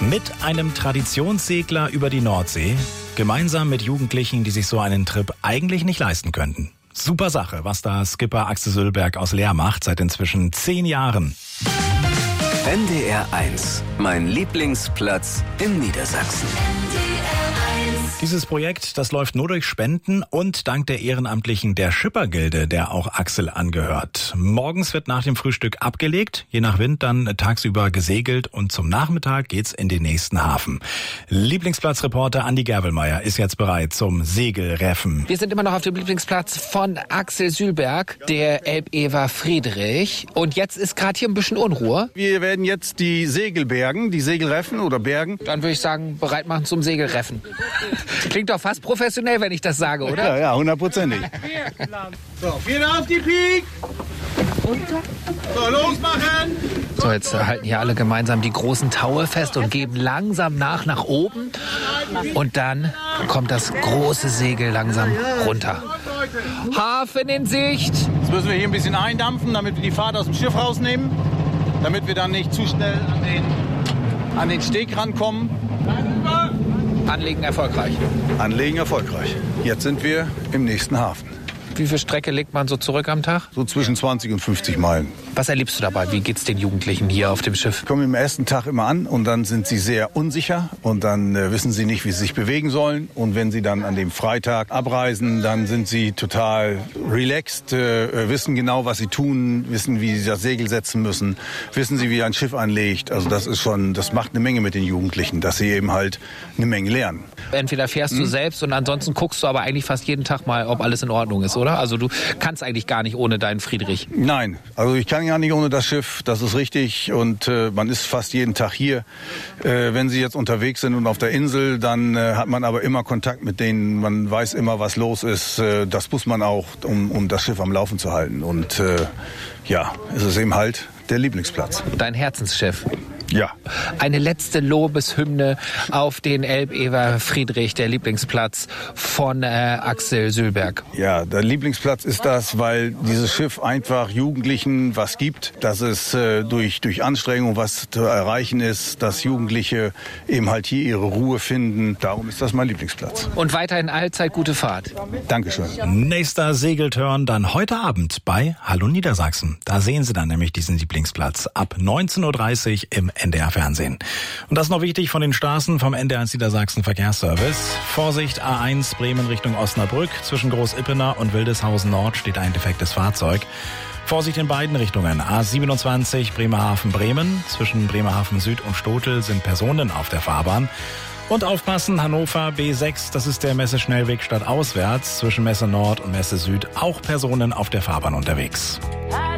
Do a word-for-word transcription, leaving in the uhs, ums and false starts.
Mit einem Traditionssegler über die Nordsee, gemeinsam mit Jugendlichen, die sich so einen Trip eigentlich nicht leisten könnten. Super Sache, was da Skipper Axel Sülberg aus Leer macht, seit inzwischen zehn Jahren. N D R eins, mein Lieblingsplatz in Niedersachsen. Dieses Projekt, das läuft nur durch Spenden und dank der Ehrenamtlichen der Schippergilde, der auch Axel angehört. Morgens wird nach dem Frühstück abgelegt, je nach Wind dann tagsüber gesegelt und zum Nachmittag geht's in den nächsten Hafen. Lieblingsplatzreporter Andi Gerwelmeier ist jetzt bereit zum Segelreffen. Wir sind immer noch auf dem Lieblingsplatz von Axel Sülberg, der Elbever Friedrich. Und jetzt ist gerade hier ein bisschen Unruhe. Wir werden jetzt die Segel bergen, die Segel reffen oder bergen. Dann würde ich sagen, bereit machen zum Segelreffen. Klingt doch fast professionell, wenn ich das sage, oder? Ja, ja, hundertprozentig. So, vier auf die Pik. So, losmachen. So, jetzt halten hier alle gemeinsam die großen Taue fest und geben langsam nach nach oben. Und dann kommt das große Segel langsam runter. Hafen in Sicht. Jetzt müssen wir hier ein bisschen eindampfen, damit wir die Fahrt aus dem Schiff rausnehmen. Damit wir dann nicht zu schnell an den, an den Steg rankommen. Anlegen erfolgreich. Anlegen erfolgreich. Jetzt sind wir im nächsten Hafen. Wie viel Strecke legt man so zurück am Tag? So zwischen zwanzig und fünfzig Meilen. Was erlebst du dabei? Wie geht's den Jugendlichen hier auf dem Schiff? Kommen im ersten Tag immer an und dann sind sie sehr unsicher und dann äh, wissen sie nicht, wie sie sich bewegen sollen. Und wenn sie dann an dem Freitag abreisen, dann sind sie total relaxed, äh, wissen genau, was sie tun, wissen, wie sie das Segel setzen müssen, wissen sie, wie ein Schiff anlegt. Also das ist schon, das macht eine Menge mit den Jugendlichen, dass sie eben halt eine Menge lernen. Entweder fährst hm? du selbst und ansonsten guckst du aber eigentlich fast jeden Tag mal, ob alles in Ordnung ist, oder? Also du kannst eigentlich gar nicht ohne deinen Friedrich. Nein, also ich kann ja nicht ohne das Schiff, das ist richtig. Und äh, man ist fast jeden Tag hier. Äh, wenn Sie jetzt unterwegs sind und auf der Insel, dann äh, hat man aber immer Kontakt mit denen. Man weiß immer, was los ist. Äh, das muss man auch, um, um das Schiff am Laufen zu halten. Und äh, ja, es ist eben halt der Lieblingsplatz. Dein Herzenschef. Ja. Eine letzte Lobeshymne auf den Elbever Friedrich, der Lieblingsplatz von äh, Axel Sülberg. Ja, der Lieblingsplatz ist das, weil dieses Schiff einfach Jugendlichen was gibt, dass es äh, durch, durch Anstrengung was zu erreichen ist, dass Jugendliche eben halt hier ihre Ruhe finden. Darum ist das mein Lieblingsplatz. Und weiterhin allzeit gute Fahrt. Dankeschön. Nächster Segelturn dann heute Abend bei Hallo Niedersachsen. Da sehen Sie dann nämlich diesen Lieblingsplatz ab neunzehn Uhr dreißig im N D R Fernsehen. Und das noch wichtig von den Straßen vom N D R eins Niedersachsen Verkehrsservice. Vorsicht A eins Bremen Richtung Osnabrück. Zwischen Groß-Ippener und Wildeshausen Nord steht ein defektes Fahrzeug. Vorsicht in beiden Richtungen. A siebenundzwanzig Bremerhaven-Bremen. Zwischen Bremerhaven Süd und Stotel sind Personen auf der Fahrbahn. Und aufpassen, Hannover B sechs, das ist der Messe-Schnellweg stadtauswärts. Zwischen Messe Nord und Messe Süd auch Personen auf der Fahrbahn unterwegs.